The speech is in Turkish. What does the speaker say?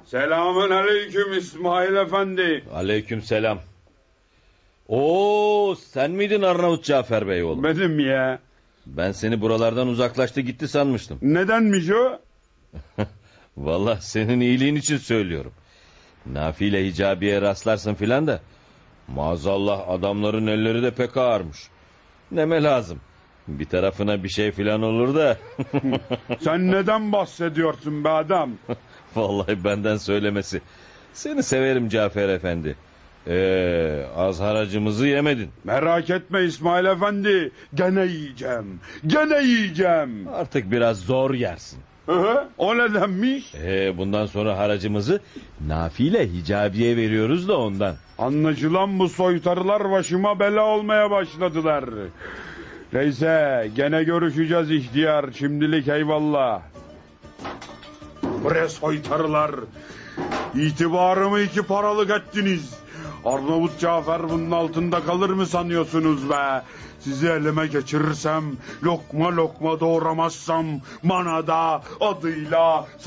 Selamün aleyküm İsmail Efendi. Aleyküm selam. Oo, sen miydin Arnavut Cafer Bey oğlum? Benim ya. Ben seni buralardan uzaklaştı gitti sanmıştım. Nedenmiş o? Vallahi senin iyiliğin için söylüyorum. Nafile Hicabi'ye rastlarsın filan da. Maazallah adamların elleri de pek ağırmış. Neme lazım. Bir tarafına bir şey filan olur da. Sen neden bahsediyorsun be adam? Vallahi benden söylemesi. Seni severim Cafer Efendi. Az haracımızı yemedin. Merak etme İsmail Efendi. Gene yiyeceğim. Gene yiyeceğim. Artık biraz zor yersin. O nedenmiş? Bundan sonra haracımızı Nafile Hicabi'ye veriyoruz da ondan. Anlaşılan bu soytarılar başıma bela olmaya başladılar. Neyse gene görüşeceğiz ihtiyar. Şimdilik eyvallah. Bre soytarılar. İtibarımı iki paralık ettiniz. Arnavut Cafer bunun altında kalır mı sanıyorsunuz be? Sizi elime geçirirsem, lokma lokma doğramazsam, bana da adıyla